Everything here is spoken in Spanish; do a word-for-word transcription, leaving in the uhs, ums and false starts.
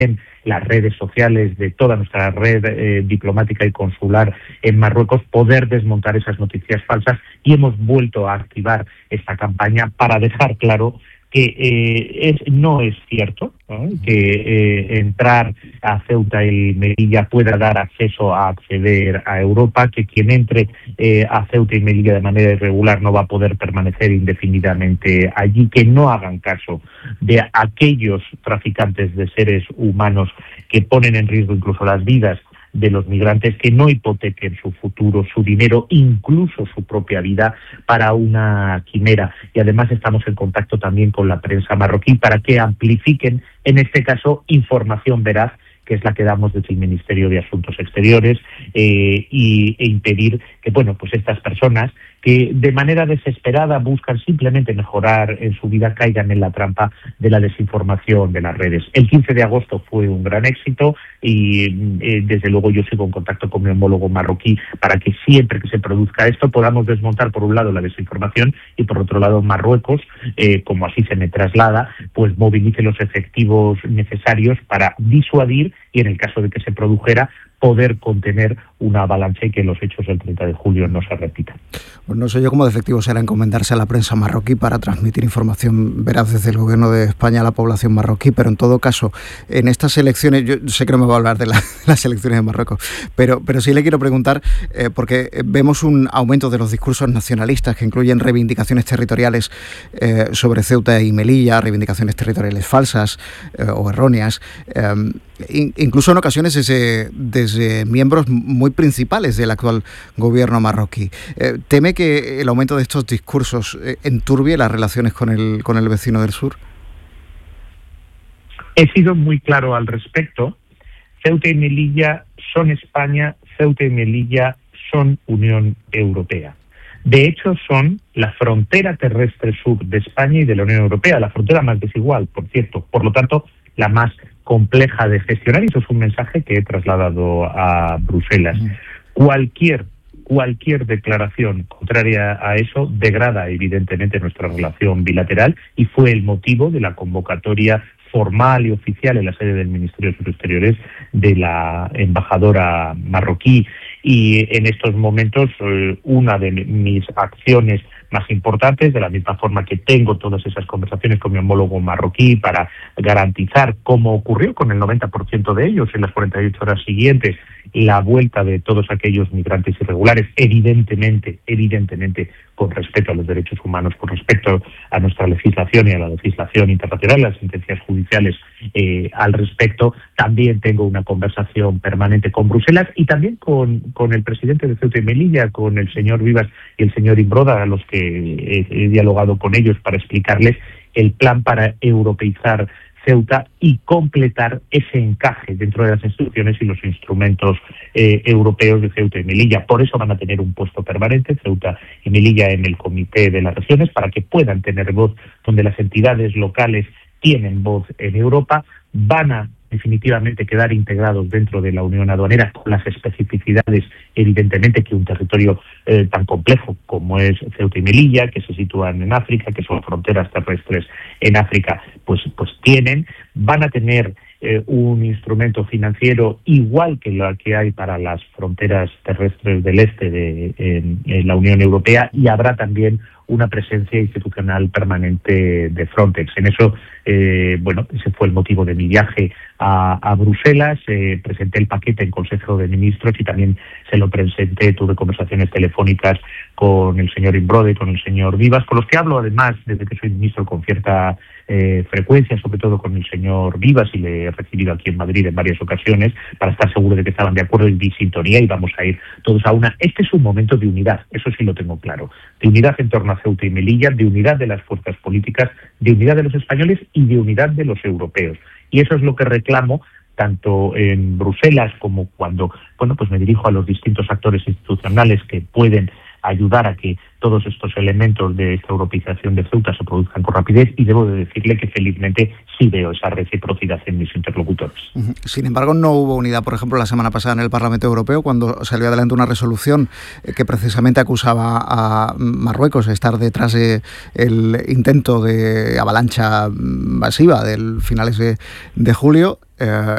las redes sociales de toda nuestra red eh, diplomática y consular en Marruecos, poder desmontar esas noticias falsas, y hemos vuelto a activar esta campaña para dejar claro que eh, es, no es cierto, ¿no?, que eh, entrar a Ceuta y Melilla pueda dar acceso a acceder a Europa, que quien entre eh, a Ceuta y Melilla de manera irregular no va a poder permanecer indefinidamente allí, que no hagan caso de aquellos traficantes de seres humanos que ponen en riesgo incluso las vidas de los migrantes, que no hipotequen su futuro, su dinero, incluso su propia vida para una quimera. Y además estamos en contacto también con la prensa marroquí para que amplifiquen, en este caso, información veraz, que es la que damos desde el Ministerio de Asuntos Exteriores, eh, y, e impedir que, bueno, pues estas personas que de manera desesperada buscan simplemente mejorar en su vida caigan en la trampa de la desinformación de las redes. El quince de agosto fue un gran éxito y eh, desde luego yo sigo en contacto con mi homólogo marroquí para que siempre que se produzca esto podamos desmontar por un lado la desinformación y por otro lado Marruecos, eh, como así se me traslada, pues movilice los efectivos necesarios para disuadir y en el caso de que se produjera poder contener una avalancha y que los hechos del treinta de julio no se repitan. Pues no sé yo cómo de efectivo será encomendarse a la prensa marroquí para transmitir información veraz desde el gobierno de España a la población marroquí, pero en todo caso, en estas elecciones, yo sé que no me va a hablar de la, las elecciones de Marruecos, pero, pero sí le quiero preguntar, eh, porque vemos un aumento de los discursos nacionalistas que incluyen reivindicaciones territoriales eh, sobre Ceuta y Melilla, reivindicaciones territoriales falsas eh, o erróneas, eh, incluso en ocasiones desde, desde miembros muy principales del actual gobierno marroquí. Eh, ¿Teme que el aumento de estos discursos eh, enturbie las relaciones con el, con el vecino del sur? He sido muy claro al respecto. Ceuta y Melilla son España, Ceuta y Melilla son Unión Europea. De hecho, son la frontera terrestre sur de España y de la Unión Europea, la frontera más desigual, por cierto, por lo tanto, la más compleja de gestionar, y eso es un mensaje que he trasladado a Bruselas. Uh-huh. Cualquier, cualquier declaración contraria a eso degrada evidentemente nuestra relación bilateral y fue el motivo de la convocatoria formal y oficial en la sede del Ministerio de Asuntos Exteriores de la embajadora marroquí. Y en estos momentos eh, una de mis acciones más importantes, de la misma forma que tengo todas esas conversaciones con mi homólogo marroquí para garantizar, como ocurrió con el noventa por ciento de ellos en las cuarenta y ocho horas siguientes, la vuelta de todos aquellos migrantes irregulares, evidentemente, evidentemente con respeto a los derechos humanos, con respecto a nuestra legislación y a la legislación internacional, las sentencias judiciales eh, al respecto. También tengo una conversación permanente con Bruselas y también con, con el presidente de Ceuta y Melilla, con el señor Vivas y el señor Imbroda, a los que he, he dialogado con ellos para explicarles el plan para europeizar Ceuta y completar ese encaje dentro de las instituciones y los instrumentos eh, europeos de Ceuta y Melilla. Por eso van a tener un puesto permanente, Ceuta y Melilla, en el Comité de las Regiones, para que puedan tener voz donde las entidades locales tienen voz en Europa. Van a definitivamente quedar integrados dentro de la Unión Aduanera con las especificidades, evidentemente, que un territorio eh, tan complejo como es Ceuta y Melilla, que se sitúan en África, que son fronteras terrestres en África, pues, pues tienen. Van a tener eh, un instrumento financiero igual que lo que hay para las fronteras terrestres del este de en, en la Unión Europea, y habrá también una presencia institucional permanente de Frontex. En eso, eh, bueno, ese fue el motivo de mi viaje a, a Bruselas. Eh, presenté el paquete en Consejo de Ministros y también se lo presenté, tuve conversaciones telefónicas con el señor Imbroda y con el señor Vivas, con los que hablo además desde que soy ministro con cierta eh, frecuencia, sobre todo con el señor Vivas, y le he recibido aquí en Madrid en varias ocasiones para estar seguro de que estaban de acuerdo y de sintonía, y vamos a ir todos a una. Este es un momento de unidad, eso sí lo tengo claro, de unidad en torno a Ceuta y Melilla, de unidad de las fuerzas políticas, de unidad de los españoles y de unidad de los europeos. Y eso es lo que reclamo tanto en Bruselas como cuando, bueno, pues me dirijo a los distintos actores institucionales que pueden ayudar a que todos estos elementos de esta europeización de Ceuta se produzcan con rapidez, y debo de decirle que felizmente sí veo esa reciprocidad en mis interlocutores. Sin embargo, no hubo unidad, por ejemplo, la semana pasada en el Parlamento Europeo, cuando salió adelante una resolución que precisamente acusaba a Marruecos de estar detrás del intento de avalancha masiva del finales de, de julio. Eh,